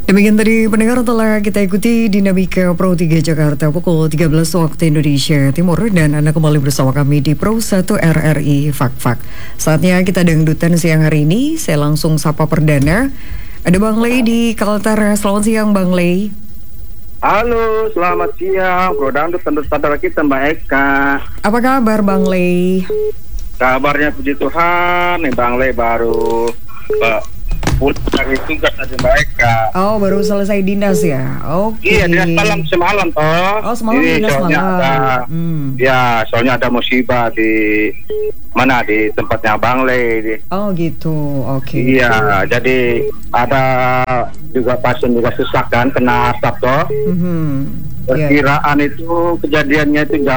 Demikian tadi pendengar telah kita ikuti dinamika Pro 3 Jakarta pukul 13 waktu Indonesia Timur dan Anda kembali bersama kami di Pro 1 RRI Fak-Fak. Saatnya kita dangdutan siang hari ini. Saya langsung sapa perdana. Ada Bang Lei di Kaltara. Selamat siang Bang Lei. Halo, selamat siang. Pro Dangdut tentu saudara kita Mbak Eka. Apa kabar Bang Lei? Kabarnya puji Tuhan, nih Bang Lei baru pulang dari tugas aja Mbak Eka. Oh, baru selesai dinas ya? Oke. Iya, dinas malam semalam toh. Oh, semalam dinas malam. Ya, soalnya ada musibah di mana di tempatnya Bang Lei. Oh gitu, oke. Iya, jadi ada juga pasien juga sesak kan, kena asap toh. Perkiraan itu kejadiannya itu jam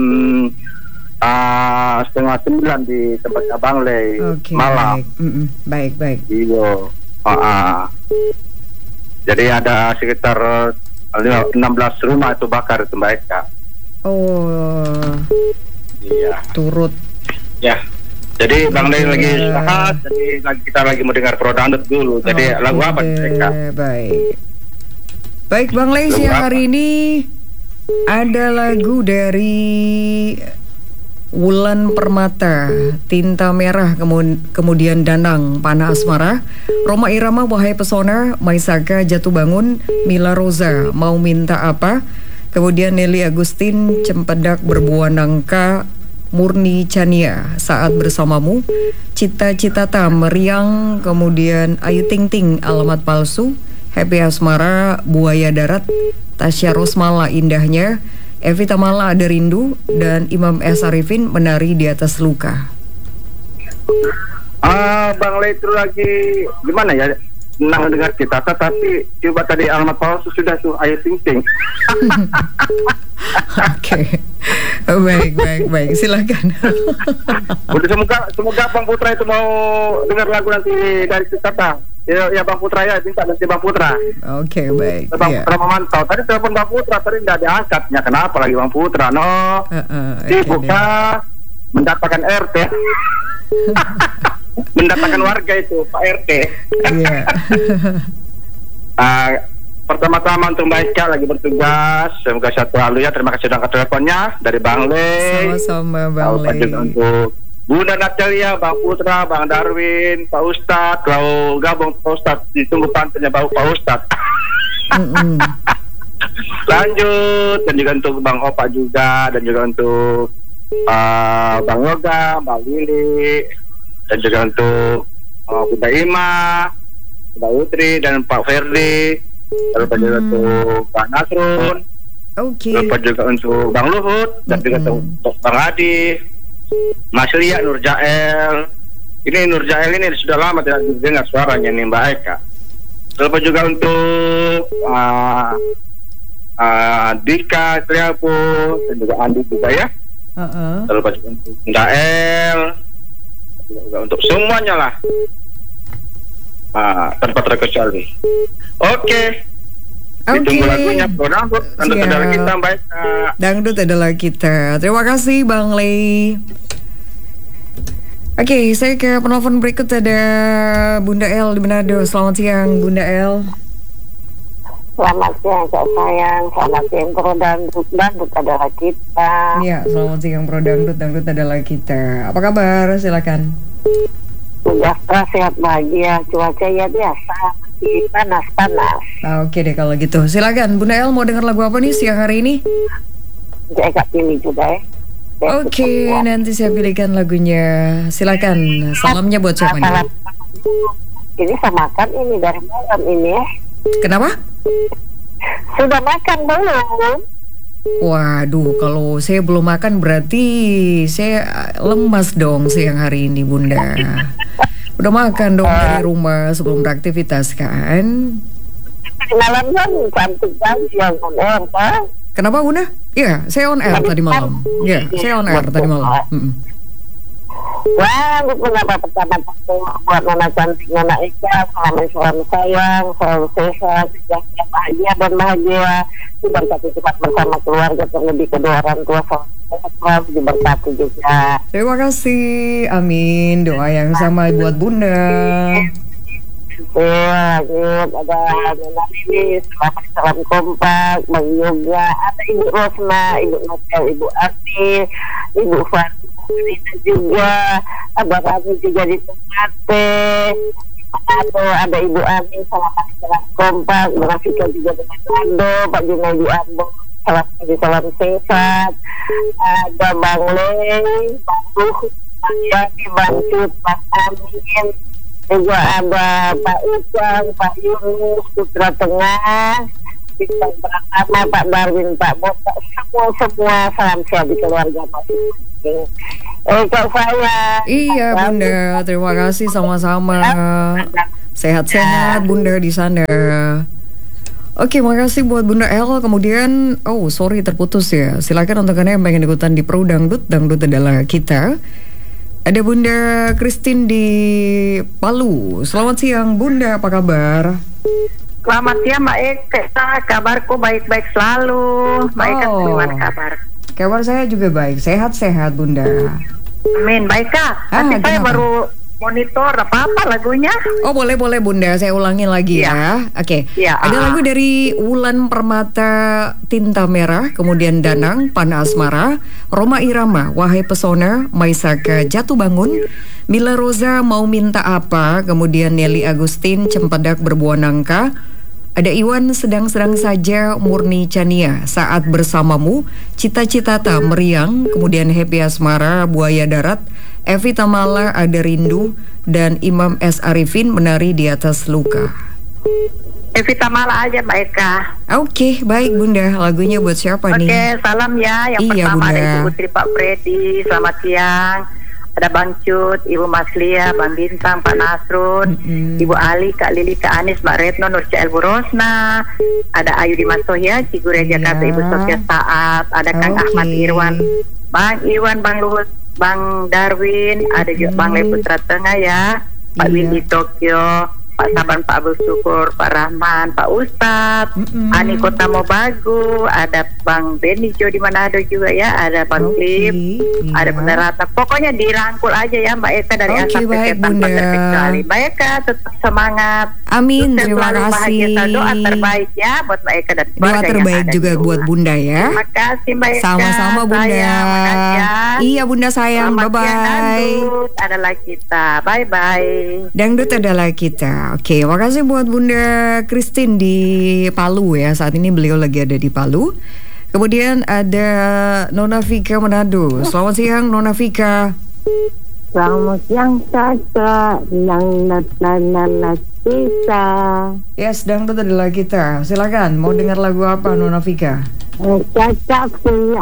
8:30 di tempatnya Bang Lei malam. Baik. Iya. Jadi ada sekitar 16 rumah itu bakar itu Mbak Eka. Oh. Iya. Turut. Ya. Jadi Bang Lei lagi istirahat, jadi kita lagi mau dengar Pro Dangdut dulu. Jadi lagu apa Mbak Eka? Baik Bang Lei, siang hari ini ada lagu dari Wulan Permata, Tinta Merah, kemudian Danang, Panah Asmara, Roma Irama, Wahai Pesona, Maisaka, Jatuh Bangun, Mila Roza, Mau Minta Apa, kemudian Nelly Agustin, Cempedak Berbuah Nangka, Murni Chania, Saat Bersamamu, Cita-Citata, Meriang, kemudian Ayu Ting Ting, Alamat Palsu, Happy Asmara, Buaya Darat, Tasya Rosmala, Indahnya, Evi Tamala, Ada Rindu, dan Imam S. Arifin, Menari di Atas Luka. Bang Lei itu lagi gimana ya? Senang dengar kita, tapi coba tadi Alamat Palsu sudah tuh Ayu Ting Ting. Oke. Baik, silakan. Udah semoga Bang Putra itu mau dengar lagu nanti dari kita. Ya Bang Putra ya, minta nanti Bang Putra. Oke, baik. Bang Putra memantau. Tadi telepon Bang Putra, tadi tidak diangkatnya. Kenapa lagi Bang Putra? Buka mendapatkan RT. Mendatangkan warga itu Pak RT. Iya. Pertama-tama untuk Mbak Eka lagi bertugas, semoga sehat selalu ya. Terima kasih sudah angkat teleponnya dari Bang Lei. Sama-sama Bang Lei. Untuk Bunda Natalia, Bang Putra, Bang Darwin, Pak Ustadz, kalau gabung Pak Ustadz ditunggu pantennya Pak Ustadz. Lanjut, dan juga untuk Bang Opa juga, dan juga untuk Bang Yoga, Mbak Lili, dan juga untuk Bunda Ima, Mbak Utri, dan Pak Ferdi, lalu juga untuk Pak Nasrun, lalu juga untuk Bang Luhut, dan juga untuk Bang Adi, Mas Lia, Nur Jael. Ini Nur Jael ini sudah lama tidak dengar suaranya nih Mbak Eka. Lalu juga untuk Dika, Triapu, dan juga Andi juga ya. Lalu juga untuk Jael, juga untuk semuanya lah. Tanpa terkecuali. Oke. Ditunggu lagunya Pro Dangdut adalah kita Mbak Eka. Dangdut adalah kita. Terima kasih Bang Lei. Oke, saya ke penelpon berikut. Ada Bunda El di Manado. Selamat siang Bunda El. Selamat siang Kak Sayang. Selamat siang Pro Dangdut. Dangdut adalah kita. Iya, selamat siang Pro Dangdut. Dangdut adalah kita. Apa kabar? Silakan. Sejahtera, sehat, bahagia. Cuaca ya biasa, panas. Oke deh kalau gitu. Silakan Bunda El, mau dengar lagu apa nih siang hari ini? Saya Kak pilih juga ya. Oke, nanti saya pilihkan lagunya. Silakan. Salamnya buat siapa nih? Ini saya makan ini dari malam ini ya. Kenapa? Sudah makan belum? Waduh, kalau saya belum makan berarti saya lemas dong siang hari ini Bunda. Udah makan dong dari rumah sebelum beraktivitas kan? Malam kan cantik kan yang on air Pak. Kenapa Bunda? Iya, saya on air tadi malam. Iya, saya on air tadi malam. Wah, apa pertama buat Nona cantik Nona Eka, selalu sayang, selalu sehat, sejahtera, bahagia dan bahagia. Diberkati cepat bersama keluarga, terlebih kedua orang tua, selalu diberkati juga. Terima kasih, amin. Doa yang sama buat Bunda. Langit, ada Nona Lili, selamat salam kompak, Bang Yoga, ada Ibu Rosna, Ibu Novel, Ibu Ati, Ibu Fatima juga, ada kami juga di Ternate, ada Ibu Ani, selamat salam kompak, Bang Rafika juga dengan Ando, Pak Junaidi Ambo, salam sehat, ada Bang Leng, Bang Ruh, Bang Yadi, Bang Cut, Bang Amin, juga ada Pak Ujang, Pak Yunus, Putra Tengah, Bintang Pratama, Pak Darwin, Pak Botak, semua salam sehat di keluarga masing-masing. Kak saya. Iya Bunda, terima kasih sama-sama. Sehat-sehat Bunda di sana. Oke, makasih buat Bunda El. Kemudian, sorry terputus ya. Silakan untuk Anda yang pengen ikutan di Pro Dangdut. Dangdut adalah kita. Ada Bunda Christine di Palu. Selamat siang Bunda, apa kabar? Selamat siang Mbak Eka, kabarku baik-baik selalu. Mbak Eka, gimana kabar? Kabar saya juga baik, sehat-sehat Bunda. Amin, baik Kak. Nanti saya baru monitor apa lagunya. Oh boleh Bunda, saya ulangin lagi ya. Oke. Ya, ada lagu dari Wulan Permata, Tinta Merah, kemudian Danang, Pana Asmara, Roma Irama, Wahai Pesona, Maisaka, Jatuh Bangun, Mila Roza, Mau Minta Apa, kemudian Nelly Agustin, Cempedak Berbuah Nangka. Ada Iwan, Sedang-sedang Saja, Murni Chania, Saat Bersamamu, Cita-citata, Meriang, kemudian Happy Asmara, Buaya Darat, Evi Tamala, Ada Rindu, dan Imam S. Arifin, Menari di Atas Luka. Evi Tamala aja Mbak Eka. Oke, baik Bunda. Lagunya buat siapa nih? Oke, salam ya. Yang pertama Bunda. ada Ibu Putri, Pak Freddy, selamat siang. Ada Bang Cut, Ibu Maslia, Bang Bintang, Pak Nasrun, Ibu Ali, Kak Lili, Kak Anis, Mbak Retno, Nur Cael, Bu Rosna, ada Ayu Dimas Sohya, Cigure Jakarta, Ibu Sofia Saat, ada Kang Ahmad Irwan, Bang Iwan, Bang Luhut, Bang Darwin, ada juga Bang Leputra Tengah ya, Pak Windy Tokyo, Pak Saban, Pak Abdul Syukur, Pak Rahman, Pak Ustadz, Ani Kota Mobagu, ada Bang Benijo di Manado juga ya, ada Bang Klip, ada Bunda Rata. Pokoknya dirangkul aja ya Mbak Eka dari A sampai Z tanpa terkecuali. Mbak Eka tetap semangat. Amin, terima kasih. Bahagia, doa terbaik ya buat Mbak Eka dan doa terbaik juga buat Bunda ya. Terima kasih Mbak Eka. Sama-sama Bunda. Ya. Iya Bunda sayang, bye-bye. Dangdut adalah kita, bye-bye. Dangdut adalah kita. Oke, makasih buat Bunda Christine di Palu ya. Saat ini beliau lagi ada di Palu. Kemudian ada Nona Vika Manado. Selamat siang Nona Vika. Selamat siang Caca, dangdut adalah kita. Yes, dangdut adalah kita. Silakan, mau dengar lagu apa Nona Vika? Caca pilih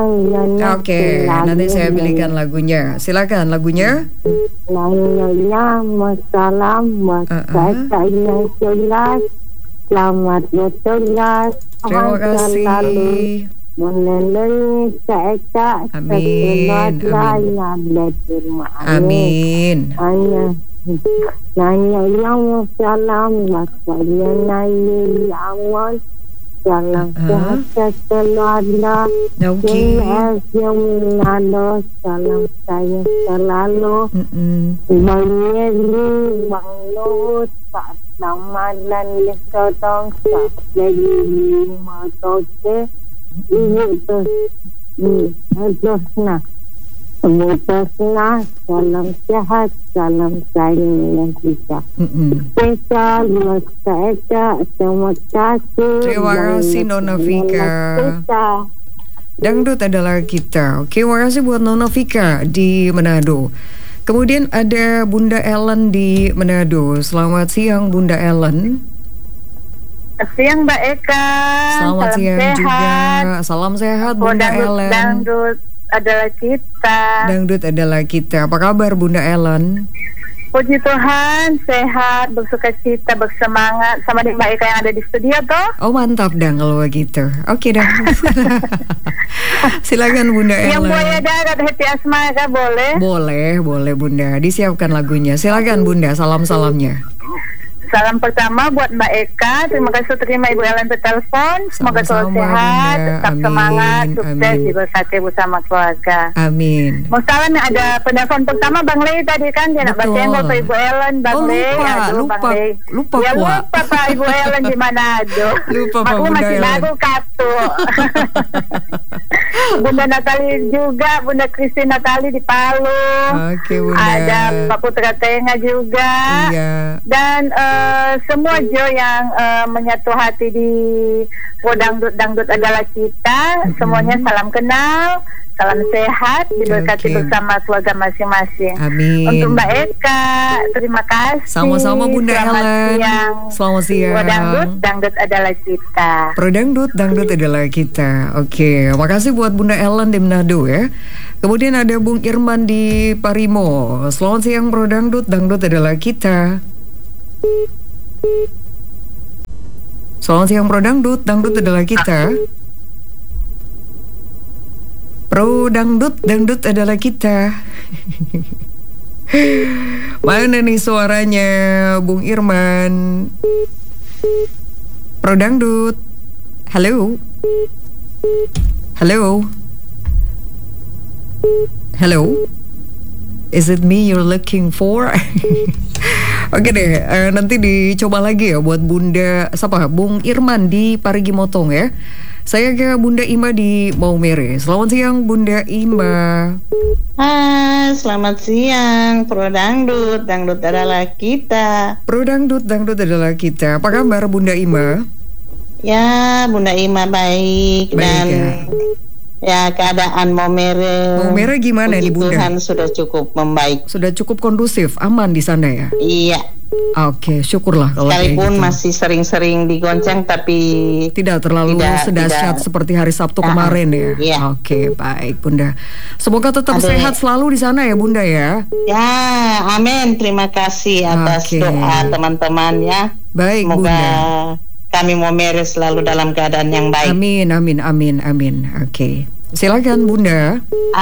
Oke, nanti saya pilihkan lagunya. Silakan lagunya. Nanya masalah Caca yang jelas. Selamat bertugas. Terima kasih. Meneliti Caca. Amin. Amin. Nanya yang masalah Masalah nanya yang Salam sehat keluarga. Yang Manado, salam saya selalu. Bang Yeli, Bang Luhut, Pak Ramadan, Lekotong, Pak Jadi Lima Toke, Ibu Tosna. Ibu Tosna, salam sehat, salam sayang yang kita. Kita buat Eka, terima kasih. Terima kasih Nona Vika. Dangdut adalah kita. Oke, terima kasih buat Nona Vika di Manado. Kemudian ada Bunda Ellen di Manado. Selamat siang Bunda Ellen. Siang Mbak Eka. Selamat siang sehat juga. Salam sehat Bunda Ellen. Dangdut adalah kita. Dangdut adalah kita. Apa kabar Bunda Ellen? Puji Tuhan, sehat, bersuka cita, bersemangat sama di Mbak Eka yang ada di studio toh. Oh mantap dang kalau begitu. Oke dah. Silakan Bunda Ellen. Yang Buaya Darat Happy Asmara boleh? Boleh Bunda. Disiapkan lagunya. Silakan Bunda, salam-salamnya. Salam pertama buat Mbak Eka. Terima kasih terima Ibu Ellen bertelepon. Semoga selalu Sama-sama, sehat, Bunda. tetap Amin, semangat, sukses amin. di Bersatu bersama keluarga. Amin. Mau salam ada penelpon pertama Bang Lei tadi kan dia nak Betul. bacain buat Ibu Ellen Bang Oh, Lei. lupa, Aduh, lupa, Bang Lei. lupa, Ya Kuak. lupa Pak Ibu Ellen di Manado. Lupa, Pak, Aku Bunda masih Ellen. baru kartu. Bunda Natali juga, Bunda Christine Natali di Palu. Oke, Bunda. Ada Pak Putra Tenga juga. Iya. Dan semua Jo yang menyatu hati di Dangdut adalah kita. Semuanya salam kenal, salam sehat, diberkati Oke. bersama keluarga masing-masing. Amin. Untuk Mbak Eka, terima kasih. Sama-sama Bunda Selamat Ellen. siang. Selamat siang. Dangdut adalah kita. Pro Dangdut adalah kita. Oke, makasih buat Bunda Ellen di Manado ya. Kemudian ada Bung Irman di Parimo. Selamat siang Pro Dangdut adalah kita. Selamat siang Pro Dangdut adalah kita. Pro Dangdut adalah kita. Mana nih suaranya Bung Irman? Pro Dangdut. Halo. Halo. Hello. Is it me you're looking for? Oke deh, nanti dicoba lagi ya buat Bunda siapa? Bung Irman di Parigi Motong ya. Saya ke Bunda Ima di Maumere. Selamat siang Bunda Ima. Hai, selamat siang Pro Dangdut adalah kita. Pro Dangdut adalah kita. Apa kabar Bunda Ima? Ya, Bunda Ima baik, Baik, dan ya. keadaan Maumere. Maumere gimana nih puji Bunda? Tuhan sudah cukup membaik. Sudah cukup kondusif, aman di sana ya? Iya, Oke, syukurlah kalau kayak sekalipun gitu. masih sering-sering digoncang tapi Tidak terlalu sedahsyat seperti hari Sabtu kemarin ya. Iya. Oke, baik Bunda. Semoga tetap Ada- sehat selalu di sana ya Bunda ya. ya, amin. Terima kasih atas Oke. doa teman-teman ya. Baik Semoga Bunda. kami Maumere selalu dalam keadaan yang baik. Amin. Oke. Silakan Bunda.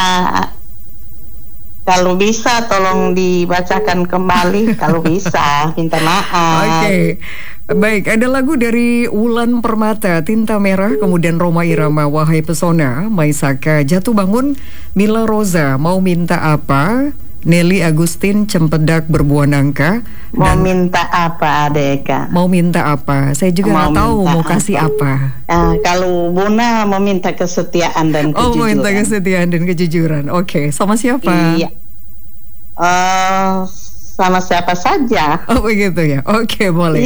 Kalau bisa tolong dibacakan kembali. Kalau bisa, minta maaf. Oke. Baik, ada lagu dari Wulan Permata, Tinta Merah, kemudian Roma Irama, Wahai Pesona, Maisaka, Jatuh Bangun, Mila Roza, Mau Minta Apa, Nelly Agustin, Cempedak Berbuah Nangka, Mau dan minta apa, Adeka? Mau Minta Apa. Saya juga Mau nggak tahu minta mau kasih apa. Kalau Buna meminta kesetiaan dan kejujuran. Oh, mau minta kesetiaan dan kejujuran. Oke, sama siapa? Iya. Sama siapa saja. Oh begitu ya. Oke, boleh.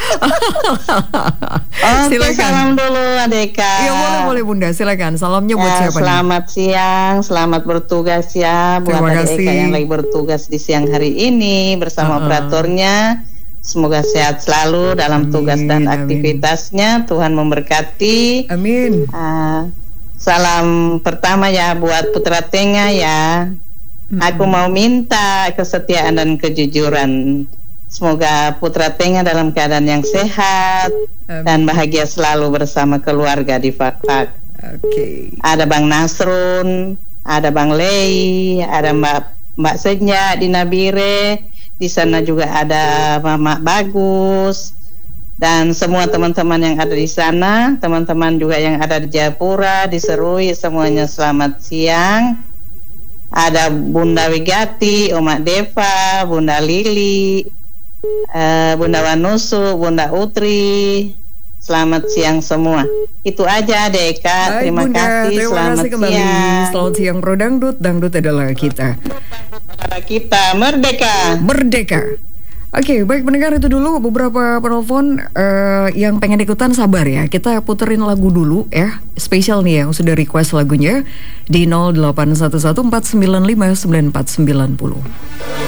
Oke, Silakan. salam dulu Adeka. Iya, boleh Bunda. Silakan. Salamnya buat siapa nih? Selamat siang, selamat bertugas ya buat Terima Adeka kasih. yang lagi bertugas di siang hari ini bersama operatornya. Semoga sehat selalu dalam Amin, tugas dan amin. aktivitasnya. Tuhan memberkati. Amin. Salam pertama ya buat Putra Tenga ya. Aku mau minta kesetiaan dan kejujuran. Semoga Putra Tenga dalam keadaan yang sehat dan bahagia selalu bersama keluarga di Fakfak. Oke. Ada Bang Nasrun, ada Bang Lei, ada Mbak Senja di Nabire. Di sana juga ada Mama Bagus. Dan semua teman-teman yang ada di sana, teman-teman juga yang ada di Jayapura, di Serui, semuanya selamat siang. Ada Bunda Wigati, Oma Deva, Bunda Lili, Bunda Wanusu, Bunda Utri. Selamat siang semua. Itu aja Deka. Baik, Terima Bunda. kasih. Terima Selamat kasih kembali. siang. Selamat siang Pro Dangdut adalah kita. Kita merdeka. Merdeka. Oke, baik pendengar, itu dulu beberapa penelpon yang pengen ikutan, sabar ya. Kita puterin lagu dulu ya. Spesial nih yang sudah request lagunya di 0811 495 9490.